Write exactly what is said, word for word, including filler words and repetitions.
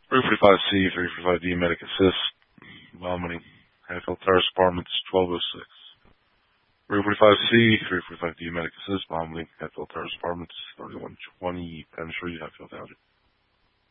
three forty-five C, three forty-five D, medic assist, vomiting, Hatfield Terrace Apartments, twelve oh six. three forty-five C, three forty-five D, medic assist, vomiting, Hatfield Terrace Apartments, thirty-one twenty Penn Street, Hatfield Township.